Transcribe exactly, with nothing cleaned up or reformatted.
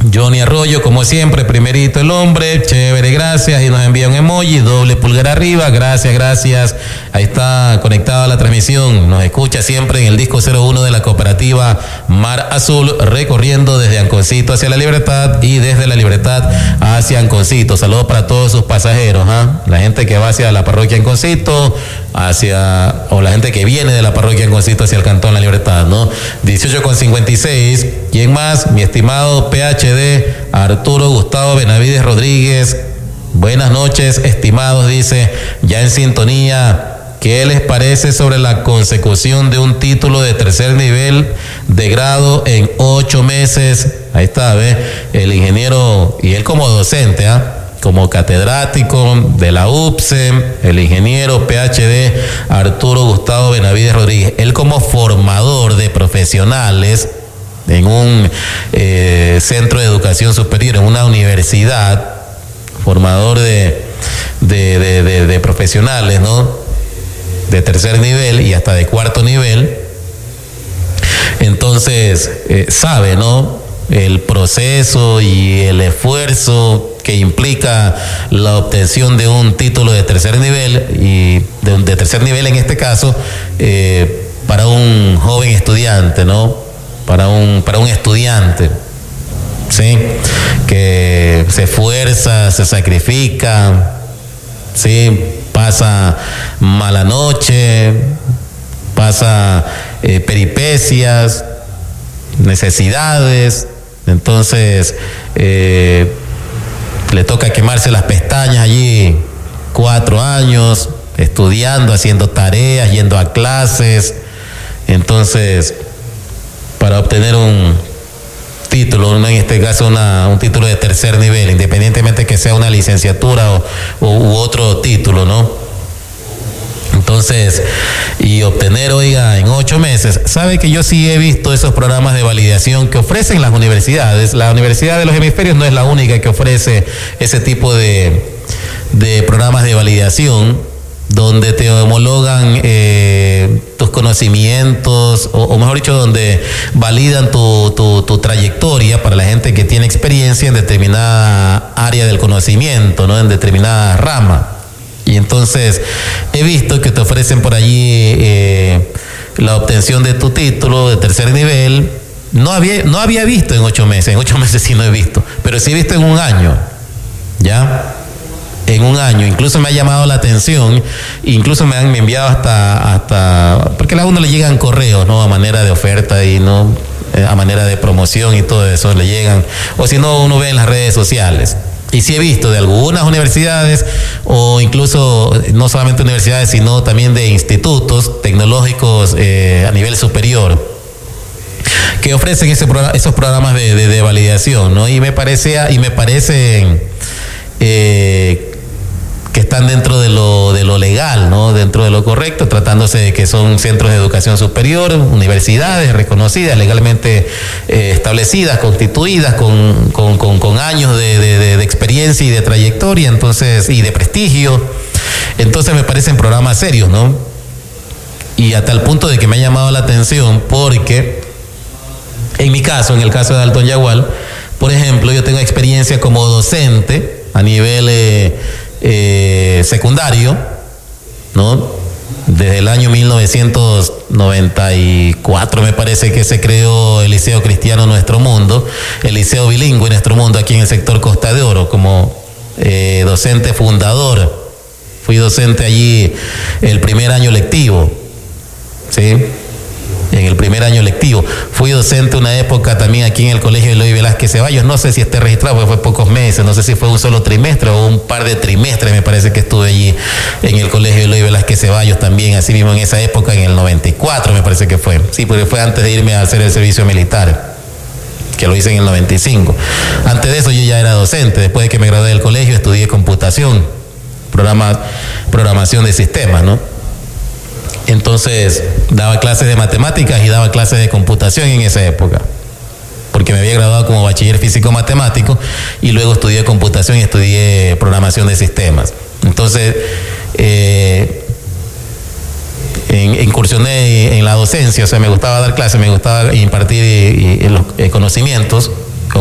Johnny Arroyo, como siempre, primerito el hombre, chévere, gracias, y nos envía un emoji, doble pulgar arriba, gracias, gracias, ahí está conectada la transmisión, nos escucha siempre en el disco cero uno de la cooperativa Mar Azul, recorriendo desde Anconcito hacia La Libertad y desde La Libertad hacia Anconcito. Saludos para todos sus pasajeros, ¿eh? La gente que va hacia la parroquia Anconcito, hacia, o la gente que viene de la parroquia Anconcito hacia el cantón La Libertad, ¿no? dieciocho con cincuenta y seis, ¿quién más? Mi estimado P H D, Arturo Gustavo Benavides Rodríguez, buenas noches, estimados, dice, ya en sintonía. ¿Qué les parece sobre la consecución de un título de tercer nivel de grado en ocho meses? Ahí está, ¿ve? El ingeniero, y él como docente, ¿ah? ¿eh? Como catedrático de la U P S E M, el ingeniero P H D Arturo Gustavo Benavides Rodríguez, él como formador de profesionales en un eh, centro de educación superior, en una universidad, formador de, de, de, de, de profesionales, ¿no? De tercer nivel y hasta de cuarto nivel. Entonces, eh, sabe, ¿no? El proceso y el esfuerzo que implica la obtención de un título de tercer nivel, y de, de tercer nivel en este caso, eh, para un joven estudiante, ¿no? Para un, para un estudiante, ¿sí? Que se esfuerza, se sacrifica, ¿sí? Pasa mala noche, pasa eh, peripecias, necesidades, entonces eh, le toca quemarse las pestañas allí cuatro años, estudiando, haciendo tareas, yendo a clases, entonces para obtener un título, en este caso una, un título de tercer nivel, independientemente que sea una licenciatura o, o u otro título, ¿no? Entonces, y obtener, oiga, en ocho meses, sabe que yo sí he visto esos programas de validación que ofrecen las universidades. La Universidad de los Hemisferios no es la única que ofrece ese tipo de, de programas de validación, donde te homologan eh, tus conocimientos, o, o mejor dicho, donde validan tu, tu, tu trayectoria para la gente que tiene experiencia en determinada área del conocimiento, ¿no? En determinada rama. Y entonces he visto que te ofrecen por allí eh, la obtención de tu título de tercer nivel. No había, no había visto en ocho meses, en ocho meses sí no he visto, pero sí he visto en un año, ¿ya? En un año, incluso me ha llamado la atención, incluso me han enviado hasta, hasta, porque a uno le llegan correos, ¿no? A manera de oferta y no, a manera de promoción y todo eso le llegan, o si no, uno ve en las redes sociales. Y sí he visto de algunas universidades, o incluso no solamente universidades, sino también de institutos tecnológicos eh, a nivel superior, que ofrecen ese programa, esos programas de, de, de validación, ¿no? Y me parece, y me parecen eh, que están dentro de lo, de lo legal, ¿no? Dentro de lo correcto, tratándose de que son centros de educación superior, universidades reconocidas, legalmente eh, establecidas, constituidas, con, con, con, con años de, de, de experiencia y de trayectoria, entonces, y de prestigio. Entonces me parecen programas serios, ¿no? Y hasta el punto de que me ha llamado la atención, porque en mi caso, en el caso de Dalton Yagual, por ejemplo, yo tengo experiencia como docente a nivel eh, eh, secundario, ¿no? Desde el año mil novecientos noventa y cuatro me parece que se creó el Liceo Cristiano Nuestro Mundo, el Liceo Bilingüe Nuestro Mundo aquí en el sector Costa de Oro, como eh, docente fundador. Fui docente allí el primer año lectivo, ¿sí? En el primer año lectivo. Fui docente una época también aquí en el Colegio Eloy Velázquez Ceballos. No sé si esté registrado, porque fue pocos meses. No sé si fue un solo trimestre o un par de trimestres, me parece que estuve allí en el Colegio Eloy Velázquez Ceballos también, así mismo en esa época, en el noventa y cuatro me parece que fue. Sí, porque fue antes de irme a hacer el servicio militar, que lo hice en el noventa y cinco. Antes de eso yo ya era docente. Después de que me gradué del colegio estudié computación, programa, programación de sistemas, ¿no? Entonces daba clases de matemáticas y daba clases de computación en esa época, porque me había graduado como bachiller físico matemático y luego estudié computación y estudié programación de sistemas. Entonces eh, en, incursioné en la docencia, o sea, me gustaba dar clases, me gustaba impartir y, y los eh, conocimientos